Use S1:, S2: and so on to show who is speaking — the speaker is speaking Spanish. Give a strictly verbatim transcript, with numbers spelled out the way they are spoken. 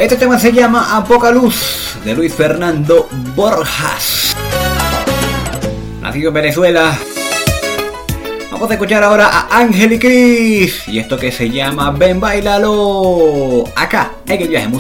S1: Este tema se llama A Poca Luz, de Luis Fernando Borjas, nacido en Venezuela. Vamos a escuchar ahora a Ángel y Cris y esto que se llama Ven Bailalo, acá en El Viaje Musical.